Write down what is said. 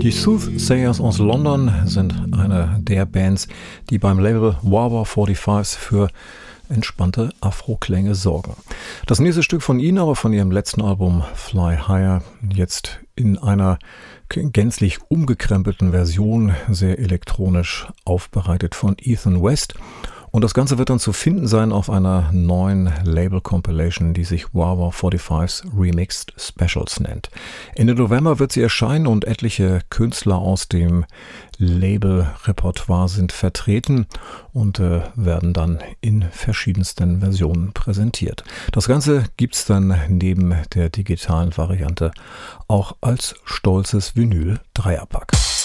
Die Soothsayers aus London sind eine der Bands, die beim Label Wah-Wah 45s für entspannte Afro-Klänge sorgen. Das nächste Stück von ihnen, aber von ihrem letzten Album Fly Higher, jetzt in einer gänzlich umgekrempelten Version, sehr elektronisch aufbereitet von Ethan West. Und das Ganze wird dann zu finden sein auf einer neuen Label-Compilation, die sich Wah-Wah 45's Remixed Specials nennt. Ende November wird sie erscheinen und etliche Künstler aus dem Label-Repertoire sind vertreten und werden dann in verschiedensten Versionen präsentiert. Das Ganze gibt's dann neben der digitalen Variante auch als stolzes Vinyl-Dreierpack.